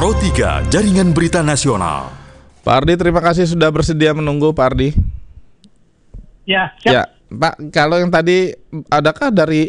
Pro 3 Jaringan Berita Nasional. Pak Ardi, terima kasih sudah bersedia menunggu, Pak Ardi. Ya, siap. Ya, Pak, kalau yang tadi, adakah dari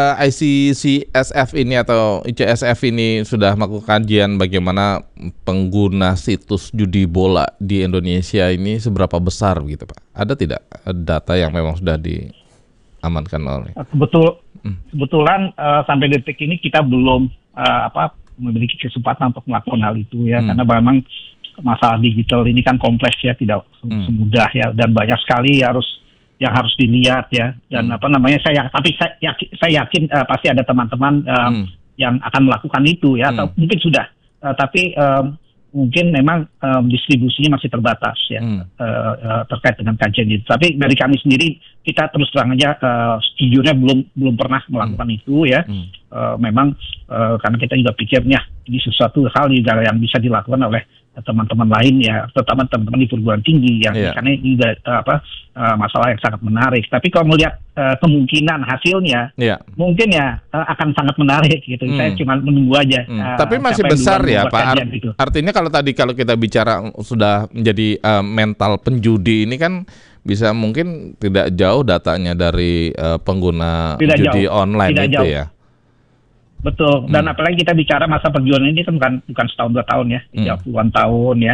ICCSF ini atau ICSF ini sudah melakukan kajian bagaimana pengguna situs judi bola di Indonesia ini seberapa besar gitu, Pak? Ada tidak data yang memang sudah diamankan oleh? Kebetulan sampai detik ini kita belum memiliki kesempatan untuk melakukan hal itu ya, karena memang masalah digital ini kan kompleks ya, tidak semudah ya, dan banyak sekali yang harus dilihat ya, dan saya yakin pasti ada teman-teman yang akan melakukan itu ya, atau mungkin sudah, tapi mungkin memang distribusinya masih terbatas ya, terkait dengan kajian itu. Tapi dari kami sendiri kita terus terang aja sejujurnya belum pernah melakukan itu ya. Memang karena kita juga pikirnya ini sesuatu hal yang bisa dilakukan oleh teman-teman lain ya, terutama teman-teman di perguruan tinggi yang karena ini juga masalah yang sangat menarik. Tapi kalau melihat kemungkinan hasilnya, mungkin ya akan sangat menarik gitu. Saya cuma menunggu aja. Tapi masih besar ya, Pak. Gitu. Artinya kalau kita bicara sudah menjadi mental penjudi ini kan bisa mungkin tidak jauh datanya dari pengguna judi online tidak itu jauh. Ya. Betul, dan apalagi kita bicara masa perjuangan ini kan bukan setahun 2 tahun ya, 30-an tahun ya,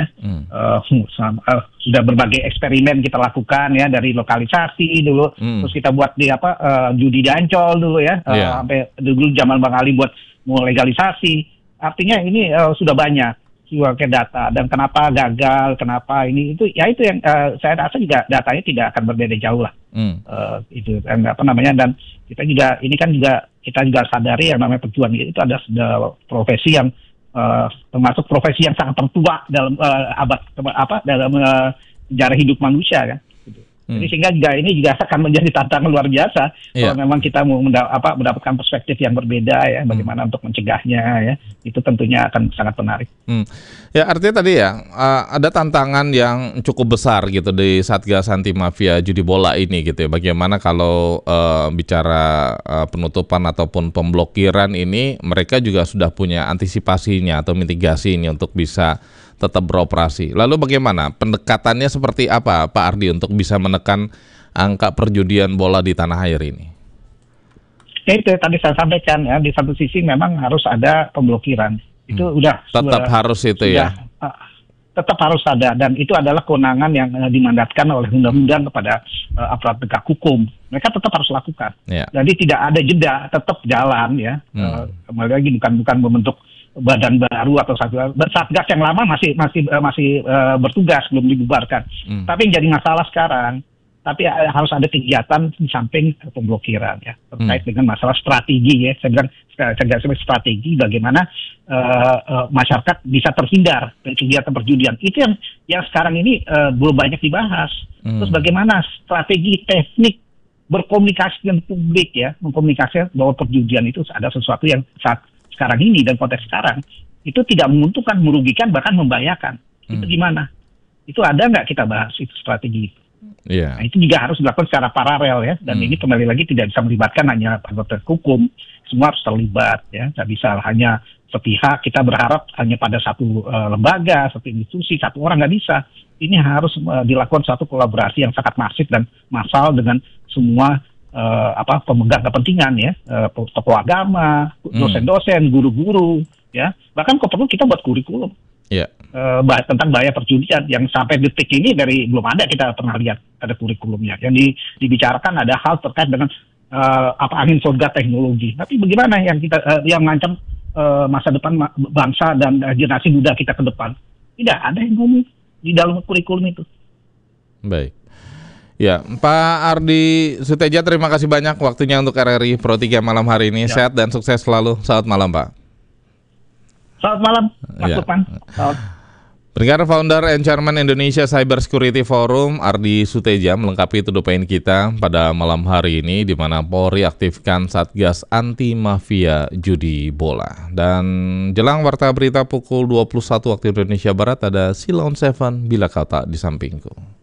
sudah berbagai eksperimen kita lakukan ya, dari lokalisasi dulu, terus kita buat di judi di Ancol dulu ya, sampai dulu zaman Bang Ali buat mau legalisasi, artinya ini sudah banyak ke data, dan kenapa gagal, kenapa ini itu yang saya rasa juga datanya tidak akan berbeda jauh lah. Itu dan dan kita juga sadari yang namanya perjuangan itu ada profesi yang termasuk profesi yang sangat tertua dalam dalam sejarah hidup manusia kan. Jadi sehingga ini juga akan menjadi tantangan luar biasa kalau memang kita mau mendapatkan perspektif yang berbeda ya, bagaimana untuk mencegahnya ya, itu tentunya akan sangat menarik. Ya, artinya tadi ya ada tantangan yang cukup besar gitu di Satgas Anti Mafia Judi Bola ini gitu ya. Bagaimana kalau bicara penutupan ataupun pemblokiran ini, mereka juga sudah punya antisipasinya atau mitigasi ini untuk bisa tetap beroperasi. Lalu bagaimana pendekatannya, seperti apa Pak Ardi untuk bisa menekan angka perjudian bola di tanah air ini? Ya itu tadi saya sampaikan ya, di satu sisi memang harus ada pemblokiran. Itu tetap harus itu ya. Tetap harus ada, dan itu adalah kewenangan yang dimandatkan oleh undang-undang kepada aparat penegak hukum. Mereka tetap harus lakukan. Jadi tidak ada jeda, tetap jalan ya. Kembali lagi bukan membentuk badan baru atau satgas yang lama masih bertugas, belum dibubarkan. Tapi yang jadi masalah sekarang, tapi harus ada kegiatan di samping pemblokiran ya, terkait dengan masalah strategi ya. Saya bilang strategi bagaimana masyarakat bisa terhindar dari kegiatan perjudian. Itu yang sekarang ini belum banyak dibahas. Terus bagaimana strategi teknik berkomunikasi dengan publik ya, mengkomunikasikan bahwa perjudian itu ada sesuatu yang saat sekarang ini dan konteks sekarang itu tidak menguntungkan, merugikan, bahkan membahayakan. Itu gimana? Itu ada nggak kita bahas itu strategi itu? Nah, itu juga harus dilakukan secara paralel ya. Dan ini kembali lagi tidak bisa melibatkan hanya penegak hukum, semua harus terlibat ya. Nggak bisa hanya sepihak kita berharap hanya pada satu lembaga, satu institusi, satu orang, nggak bisa. Ini harus dilakukan suatu kolaborasi yang sangat masif dan massal dengan semua pemegang kepentingan ya, tokoh agama, dosen-dosen, guru-guru ya, bahkan kalau perlu kita buat kurikulum tentang bahaya perjudian yang sampai detik ini belum ada kita pernah lihat ada kurikulumnya. Yang dibicarakan ada hal terkait dengan angin surga teknologi, tapi bagaimana yang mengancam masa depan bangsa dan generasi muda kita ke depan, tidak ada yang ngomong di dalam kurikulum itu. Baik. Ya, Pak Ardi Suteja, terima kasih banyak waktunya untuk RRI Pro 3 malam hari ini. Sehat dan sukses selalu. Selamat malam, Pak. Selamat malam, Mas Lukman. Pendengar, Founder and Chairman Indonesia Cyber Security Forum, Ardi Suteja, melengkapi To The Point kita pada malam hari ini, di mana Polri aktifkan Satgas Anti Mafia Judi Bola. Dan jelang warta berita pukul 21 waktu Indonesia Barat, ada Silon Seven Bila Kau Tak di Sampingku.